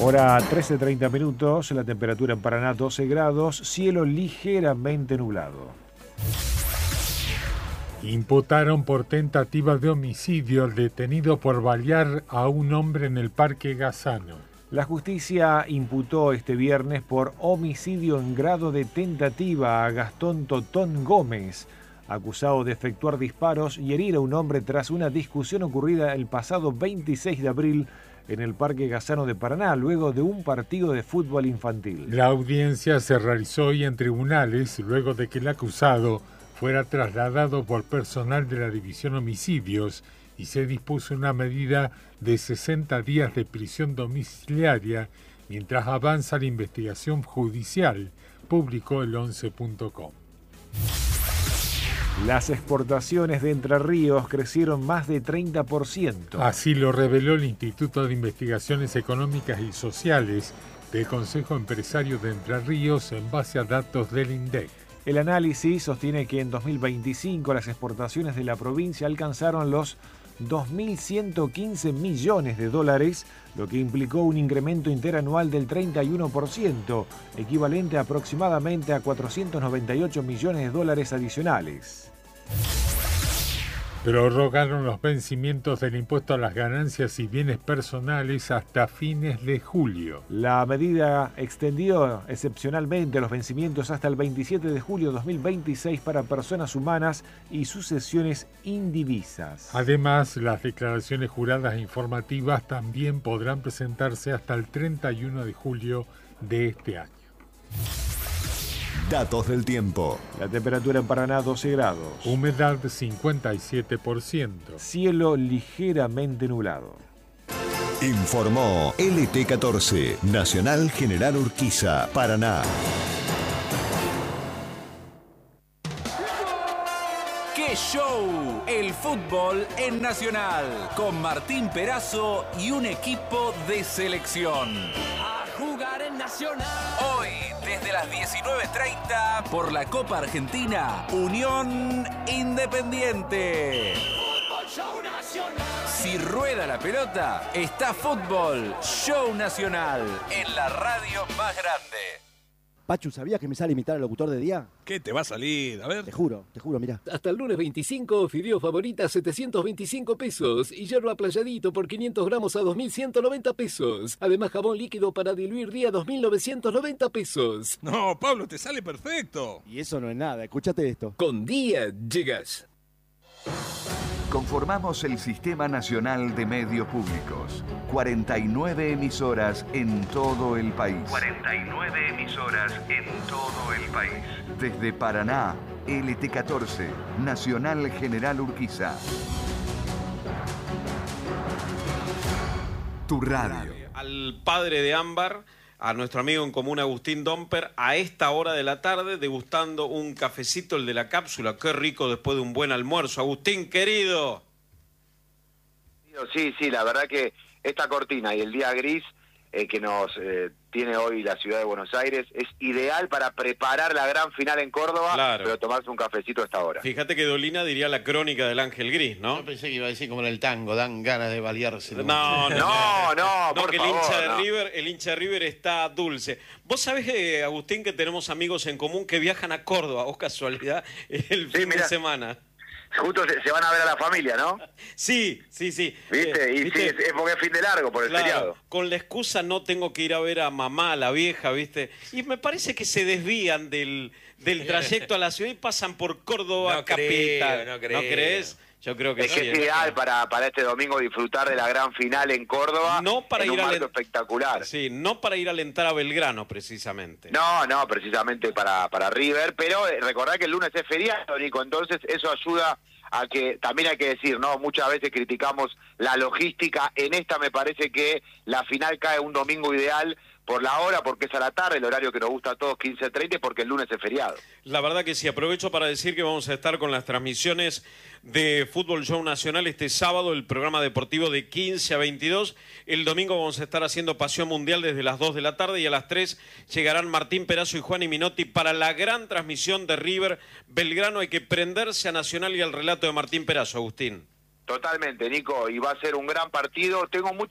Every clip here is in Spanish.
Hora 13:30, la temperatura en Paraná 12 grados, cielo ligeramente nublado. Imputaron por tentativa de homicidio al detenido por balear a un hombre en el Parque Gazano. La justicia imputó este viernes por homicidio en grado de tentativa a Gastón Totón Gómez, acusado de efectuar disparos y herir a un hombre tras una discusión ocurrida el pasado 26 de abril en el Parque Gazano de Paraná, luego de un partido de fútbol infantil. La audiencia se realizó hoy en tribunales luego de que el acusado fuera trasladado por personal de la División Homicidios y se dispuso una medida de 60 días de prisión domiciliaria mientras avanza la investigación judicial, publicó el 11.com. Las exportaciones de Entre Ríos crecieron más de 30%. Así lo reveló el Instituto de Investigaciones Económicas y Sociales del Consejo Empresario de Entre Ríos en base a datos del INDEC. El análisis sostiene que en 2025 las exportaciones de la provincia alcanzaron los 2.115 millones de dólares, lo que implicó un incremento interanual del 31%, equivalente aproximadamente a 498 millones de dólares adicionales. Prorrogaron los vencimientos del impuesto a las ganancias y bienes personales hasta fines de julio. La medida extendió excepcionalmente los vencimientos hasta el 27 de julio de 2026 para personas humanas y sucesiones indivisas. Además, las declaraciones juradas e informativas también podrán presentarse hasta el 31 de julio de este año. Datos del tiempo. La temperatura en Paraná 12 grados. Humedad 57%. Cielo ligeramente nublado. Informó LT14, Nacional General Urquiza, Paraná. ¡Qué show! El fútbol en Nacional, con Martín Perazo y un equipo de selección. A jugar en Nacional. Hoy, desde las 19:30, por la Copa Argentina, Unión Independiente. Fútbol Show Nacional. Si rueda la pelota, está Fútbol Show Nacional, en la radio más grande. Pachu, ¿sabías que me sale imitar al locutor de día? ¿Qué te va a salir? A ver. Te juro, mirá. Hasta el lunes 25, fideo favorita 725 pesos y hierro aplayadito por 500 gramos a 2.190 pesos. Además, jabón líquido para diluir día 2.990 pesos. No, Pablo, te sale perfecto. Y eso no es nada, escúchate esto. Con día llegas. Conformamos el Sistema Nacional de Medios Públicos. 49 emisoras en todo el país. 49 emisoras en todo el país. Desde Paraná, LT14, Nacional General Urquiza. Tu radio. Al padre de Ámbar, a nuestro amigo en común Agustín Domper, a esta hora de la tarde, degustando un cafecito, el de la cápsula. Qué rico después de un buen almuerzo. Agustín, querido. Sí, la verdad que esta cortina y el día gris que nos tiene hoy la ciudad de Buenos Aires es ideal para preparar la gran final en Córdoba, claro, pero tomarse un cafecito a esta hora. Fíjate que Dolina diría la crónica del Ángel Gris, ¿no? Yo pensé que iba a decir como en el tango, dan ganas de balearse. No, por que favor, el hincha de River está dulce. Vos sabés, Agustín, que tenemos amigos en común que viajan a Córdoba, vos casualidad, el fin de semana. Justo se van a ver a la familia, ¿no? Sí. ¿Viste? ¿Viste? Sí, es porque es fin de largo por el feriado. Con la excusa no tengo que ir a ver a mamá, la vieja, ¿viste? Y me parece que se desvían del trayecto a la ciudad y pasan por Córdoba capital. No crees? Yo creo que es que es ideal para este domingo disfrutar de la gran final en Córdoba. No para en ir un marco espectacular. Sí, no para ir a alentar a Belgrano, precisamente. No, precisamente para River. Pero recordad que el lunes es feriado, Nico. Entonces eso ayuda a que, también hay que decir, ¿no? Muchas veces criticamos la logística. En esta me parece que la final cae un domingo ideal por la hora, porque es a la tarde, el horario que nos gusta a todos, 15:30, porque el lunes es feriado. La verdad que sí, aprovecho para decir que vamos a estar con las transmisiones de Fútbol Show Nacional este sábado, el programa deportivo de 15 a 22. El domingo vamos a estar haciendo Pasión Mundial desde las 2 de la tarde y a las 3 llegarán Martín Perazo y Juan Minotti para la gran transmisión de River Belgrano. Hay que prenderse a Nacional y al relato de Martín Perazo, Agustín. Totalmente, Nico, y va a ser un gran partido. Tengo mucha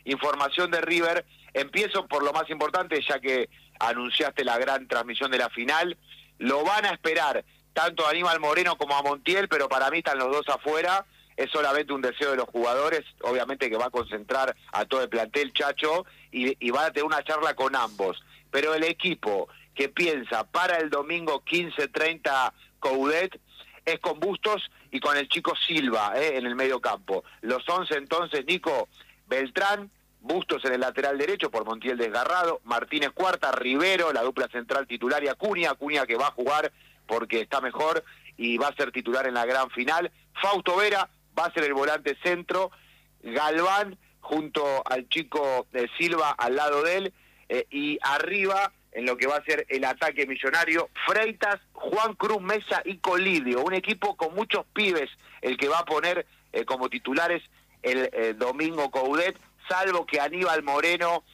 información de River. Empiezo por lo más importante, ya que anunciaste la gran transmisión de la final. Lo van a esperar tanto a Aníbal Moreno como a Montiel, pero para mí están los dos afuera. Es solamente un deseo de los jugadores, obviamente que va a concentrar a todo el plantel, Chacho, y va a tener una charla con ambos. Pero el equipo que piensa para el domingo 15:30 Coudet es con Bustos y con el chico Silva en el medio campo. Los 11 entonces, Nico: Beltrán, Bustos en el lateral derecho por Montiel desgarrado, Martínez Cuarta, Rivero, la dupla central titular, y Acuña que va a jugar porque está mejor y va a ser titular en la gran final. Fausto Vera va a ser el volante centro, Galván junto al chico Silva al lado de él, y arriba, en lo que va a ser el ataque millonario, Freitas, Juan Cruz Mesa y Colidio. Un equipo con muchos pibes el que va a poner como titulares el domingo Coudet, salvo que Aníbal Moreno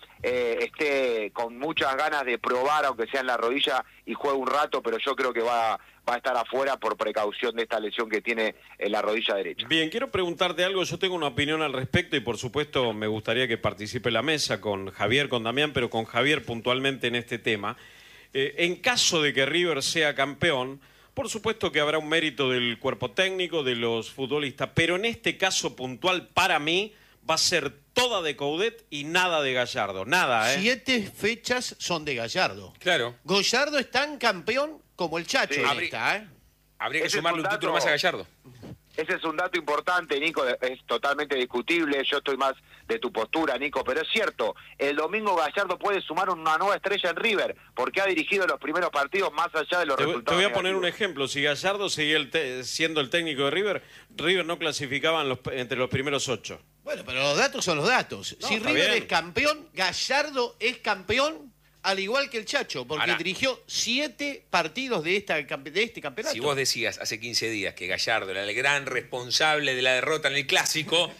esté con muchas ganas de probar, aunque sea en la rodilla, y juegue un rato, pero yo creo que va a estar afuera por precaución de esta lesión que tiene en la rodilla derecha. Bien, quiero preguntarte algo. Yo tengo una opinión al respecto y por supuesto me gustaría que participe en la mesa con Javier, con Damián, pero con Javier puntualmente en este tema. En caso de que River sea campeón, por supuesto que habrá un mérito del cuerpo técnico, de los futbolistas, pero en este caso puntual, para mí, va a ser toda de Coudet y nada de Gallardo. Nada, 7 fechas son de Gallardo. Claro. Gallardo es tan campeón como el Chacho. Sí. Habría que sumarle un título más a Gallardo. Ese es un dato importante, Nico, es totalmente discutible. Yo estoy más de tu postura, Nico, pero es cierto, el domingo Gallardo puede sumar una nueva estrella en River, porque ha dirigido los primeros partidos más allá de los resultados. Te voy a poner negativos. un ejemplo. Si Gallardo seguía siendo el técnico de River, River no clasificaba entre los primeros 8. Bueno, pero los datos son los datos. No, si está River bien. es campeón, Gallardo es campeón, al igual que el Chacho, porque Ahora, dirigió 7 partidos de este campeonato. Si vos decías hace 15 días que Gallardo era el gran responsable de la derrota en el Clásico,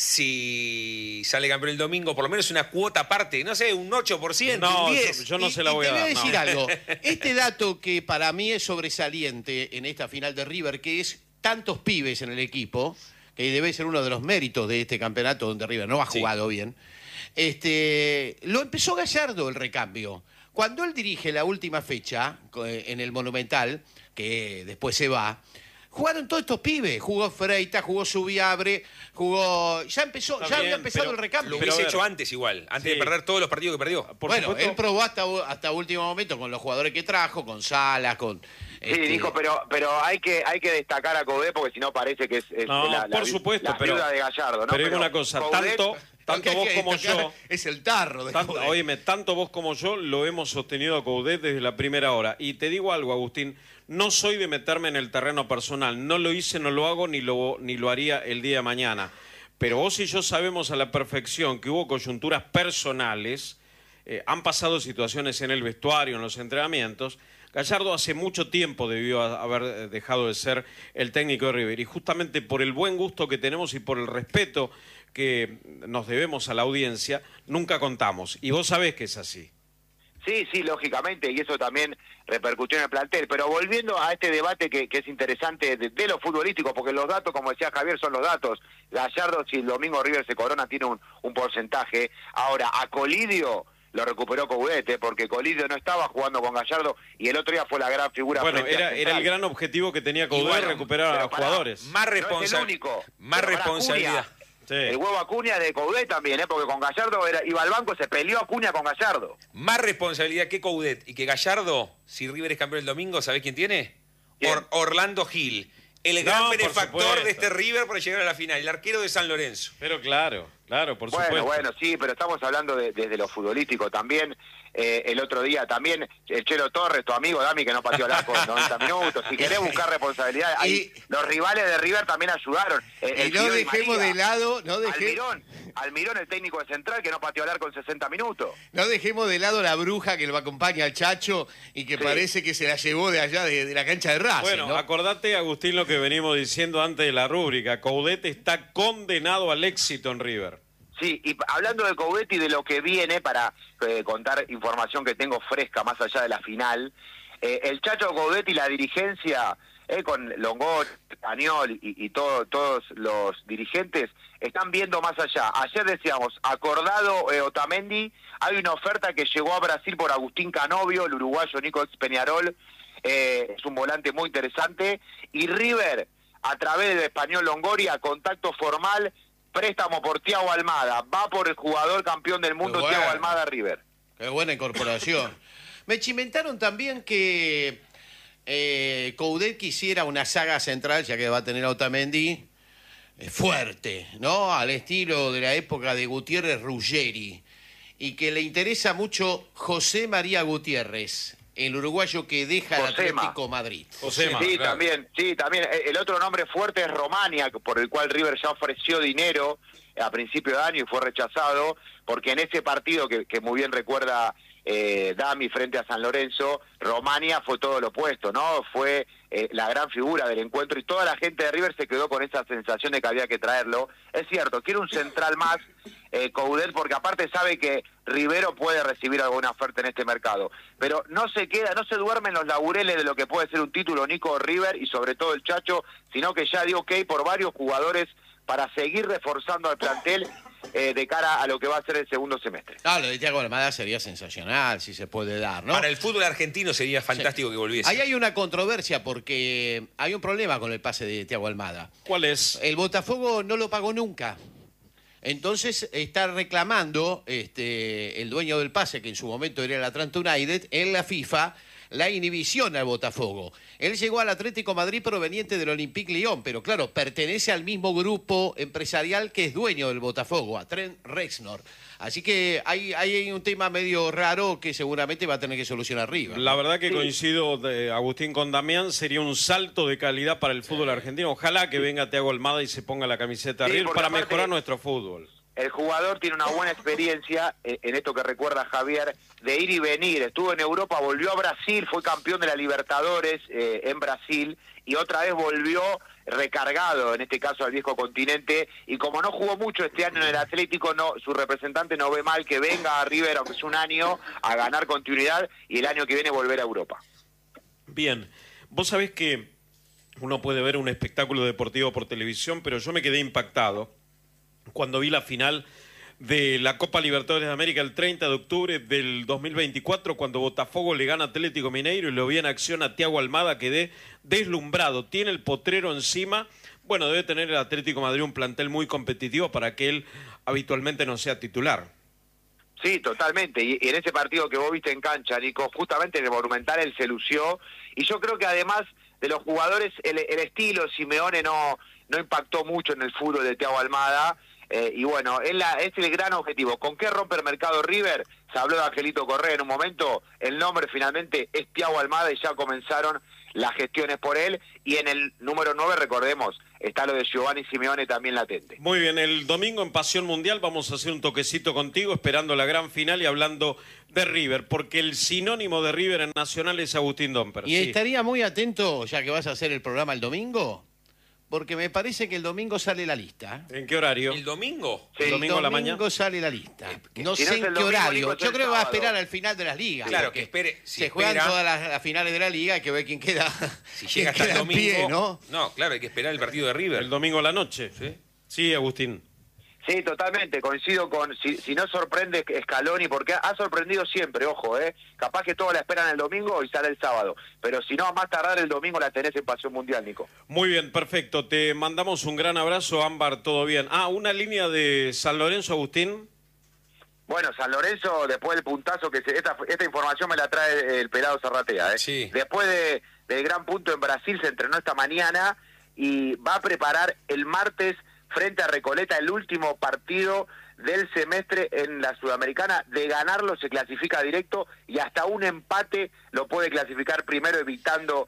si sale campeón el domingo, por lo menos una cuota aparte, no sé, un 8%, No, un 10%. yo no se la voy a dar. Te voy a decir no. algo. Este dato que para mí es sobresaliente en esta final de River, que es tantos pibes en el equipo, que debe ser uno de los méritos de este campeonato donde River no ha jugado bien, lo empezó Gallardo el recambio. Cuando él dirige la última fecha en el Monumental, que después se va, jugaron todos estos pibes. Jugó Freitas, jugó Subiabre, ya había empezado el recambio. Lo hubiese hecho antes igual, antes de perder todos los partidos que perdió. Bueno, él probó hasta último momento con los jugadores que trajo, con Salas, con... Sí, Nico, pero hay que destacar a Coudet, porque si no parece que es No, la supuesto, pero viuda de Gallardo, ¿no? Pero digo una cosa, Coudet, tanto vos como yo... Es el tarro de Coudet. Óyeme, tanto vos como yo lo hemos sostenido a Coudet desde la primera hora. Y te digo algo, Agustín, no soy de meterme en el terreno personal. No lo hice, no lo hago, ni lo haría el día de mañana. Pero vos y yo sabemos a la perfección que hubo coyunturas personales, han pasado situaciones en el vestuario, en los entrenamientos. Gallardo hace mucho tiempo debió haber dejado de ser el técnico de River. Y justamente por el buen gusto que tenemos y por el respeto que nos debemos a la audiencia, nunca contamos. Y vos sabés que es así. Sí, lógicamente, y eso también repercutió en el plantel. Pero volviendo a este debate que es interesante de lo futbolístico, porque los datos, como decía Javier, son los datos. Gallardo, si el domingo River se corona, tiene un porcentaje. Ahora, a Colidio lo recuperó Coudet, porque Colidio no estaba jugando con Gallardo y el otro día fue la gran figura. Bueno, era el gran objetivo que tenía Coudet, recuperar a los jugadores. Más responsabilidad. Sí. El huevo Acuña de Coudet también, porque con Gallardo iba al banco, se peleó Acuña con Gallardo. Más responsabilidad que Coudet y que Gallardo, si River es campeón el domingo, ¿sabés quién tiene? Orlando Gil, el gran benefactor de este River para llegar a la final, el arquero de San Lorenzo. Pero claro, por supuesto. Bueno, sí, pero estamos hablando desde lo futbolístico también. El otro día también, el Chelo Torres, tu amigo Dami, que no pateó el arco en 90 minutos. Si querés buscar responsabilidad, los rivales de River también ayudaron. Y no dejemos de lado... Almirón, el técnico de Central, que no pateó el arco en 60 minutos. No dejemos de lado la bruja que lo acompaña al Chacho y que parece que se la llevó de allá, de la cancha de Racing. Bueno, ¿no? acordate, Agustín, lo que venimos diciendo antes de la rúbrica. Coudet está condenado al éxito en River. Sí, y hablando de Coudet y de lo que viene, para contar información que tengo fresca más allá de la final, el Chacho Coudet y la dirigencia con Longoria, Español y todos los dirigentes, están viendo más allá. Ayer decíamos, acordado Otamendi, hay una oferta que llegó a Brasil por Agustín Canovio, el uruguayo Nico Peñarol, es un volante muy interesante, y River, a través del Español Longoria, contacto formal, préstamo por Thiago Almada, va por el jugador campeón del mundo, bueno. Thiago Almada River. Qué buena incorporación. Me chimentaron también que Coudet quisiera una saga central, ya que va a tener a Otamendi, fuerte, ¿no? Al estilo de la época de Gutiérrez Ruggeri, y que le interesa mucho José María Gutiérrez, el uruguayo que deja el Atlético Madrid. Josema, sí, claro. también. El otro nombre fuerte es Romania, por el cual River ya ofreció dinero a principio de año y fue rechazado, porque en ese partido que muy bien recuerda Dami frente a San Lorenzo, Romania fue todo lo opuesto, ¿no? Fue la gran figura del encuentro y toda la gente de River se quedó con esa sensación de que había que traerlo. Es cierto, quiere un central más, Coudet, porque aparte sabe que Rivero puede recibir alguna oferta en este mercado, pero no se duerme en los laureles de lo que puede ser un título Nico River y sobre todo el Chacho, sino que ya dio ok por varios jugadores para seguir reforzando al plantel de cara a lo que va a ser el segundo semestre. Ah, lo de Thiago Almada sería sensacional, si se puede dar, ¿no? Para el fútbol argentino sería fantástico que volviese. Ahí hay una controversia porque hay un problema con el pase de Thiago Almada. ¿Cuál es? El Botafogo no lo pagó nunca. Entonces está reclamando el dueño del pase, que en su momento era el Atlanta United, en la FIFA, la inhibición al Botafogo. Él llegó al Atlético Madrid proveniente del Olympique Lyon, pero claro, pertenece al mismo grupo empresarial que es dueño del Botafogo, a Trent Rexnor. Así que hay un tema medio raro que seguramente va a tener que solucionar River. La verdad que coincido, Agustín, con Damián, sería un salto de calidad para el fútbol argentino. Ojalá que venga Thiago Almada y se ponga la camiseta River para mejorar nuestro fútbol. El jugador tiene una buena experiencia en esto que recuerda Javier, de ir y venir. Estuvo en Europa, volvió a Brasil, fue campeón de la Libertadores en Brasil y otra vez volvió recargado, en este caso al viejo continente, y como no jugó mucho este año en el Atlético, su representante no ve mal que venga a River, aunque es un año, a ganar continuidad y el año que viene volver a Europa. Bien, vos sabés que uno puede ver un espectáculo deportivo por televisión, pero yo me quedé impactado cuando vi la final de la Copa Libertadores de América el 30 de octubre del 2024, cuando Botafogo le gana a Atlético Mineiro y lo vi en acción a Thiago Almada, quedé deslumbrado. Tiene el potrero encima. Bueno, debe tener el Atlético de Madrid un plantel muy competitivo para que él habitualmente no sea titular. Sí, totalmente. Y en ese partido que vos viste en cancha, Nico, justamente en el Monumental él se lució. Y yo creo que además de los jugadores, el estilo Simeone no impactó mucho en el fútbol de Thiago Almada. Y bueno, es el gran objetivo. ¿Con qué rompe el mercado River? Se habló de Angelito Correa en un momento. El nombre finalmente es Thiago Almada y ya comenzaron las gestiones por él. Y en el número 9, recordemos, está lo de Giovanni Simeone también latente. Muy bien, el domingo en Pasión Mundial vamos a hacer un toquecito contigo, esperando la gran final y hablando de River, porque el sinónimo de River en Nacional es Agustín Domper. Y estaría muy atento, ya que vas a hacer el programa el domingo, porque me parece que el domingo sale la lista. ¿En qué horario? ¿El domingo? Sí. ¿El domingo a la mañana? El domingo sale la lista. No sé en qué horario. Yo creo que va a esperar al final de las ligas. Claro, que espere. Se juegan todas las finales de la liga, hay que ver quién queda. Si llega hasta el domingo. Pie, ¿no? No, claro, hay que esperar el partido de River. El domingo a la noche. Sí, Agustín. Sí, totalmente, coincido con, si no sorprende Scaloni, porque ha sorprendido siempre, ojo, capaz que todos la esperan el domingo y sale el sábado, pero si no, a más tardar el domingo la tenés en Pasión Mundial, Nico. Muy bien, perfecto, te mandamos un gran abrazo, Ámbar, todo bien. Una línea de San Lorenzo, Agustín. Bueno, San Lorenzo, después del puntazo que esta información me la trae el pelado Zarratea, Sí. Después del gran punto en Brasil se entrenó esta mañana y va a preparar el martes frente a Recoleta el último partido del semestre en la Sudamericana. De ganarlo se clasifica directo y hasta un empate lo puede clasificar primero, evitando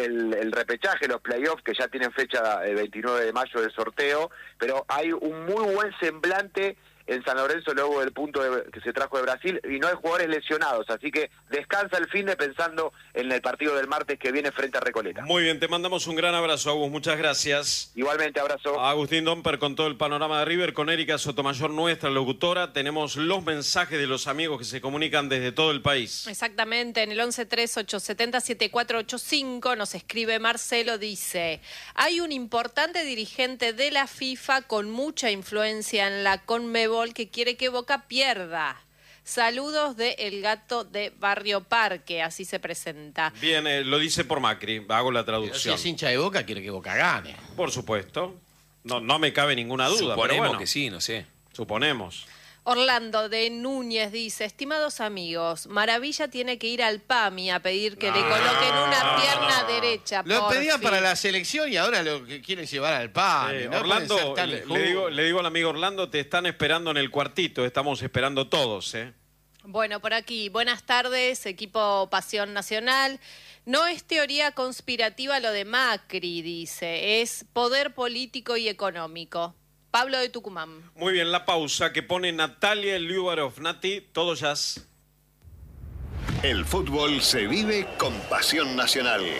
el repechaje, los playoffs que ya tienen fecha el 29 de mayo del sorteo, pero hay un muy buen semblante en San Lorenzo luego del punto que se trajo de Brasil, y no hay jugadores lesionados, así que descansa el fin de pensando en el partido del martes que viene frente a Recoleta. Muy bien, te mandamos un gran abrazo, Agus, muchas gracias. Igualmente, abrazo. Agustín Domper con todo el panorama de River, con Erika Sotomayor, nuestra locutora. Tenemos los mensajes de los amigos que se comunican desde todo el país. Exactamente, en el 1138707485 nos escribe Marcelo, dice: hay un importante dirigente de la FIFA con mucha influencia en la Conmebol que quiere que Boca pierda. Saludos de El Gato de Barrio Parque, así se presenta. Bien, lo dice por Macri, hago la traducción. Pero si es hincha de Boca, quiere que Boca gane. Por supuesto, no me cabe ninguna duda. Suponemos pero bueno, que sí, no sé. Suponemos. Orlando de Núñez dice: estimados amigos, Maravilla tiene que ir al PAMI a pedir que le coloquen una pierna derecha. Lo pedían fin. para la selección y ahora lo que quieren llevar al PAMI. ¿No? Orlando, le digo al amigo Orlando, te están esperando en el cuartito, estamos esperando todos, ¿eh? Bueno, por aquí, buenas tardes, equipo Pasión Nacional. No es teoría conspirativa lo de Macri, dice, es poder político y económico. Pablo de Tucumán. Muy bien, la pausa que pone Natalia Liubarov. Nati, todo jazz. El fútbol se vive con Pasión Nacional.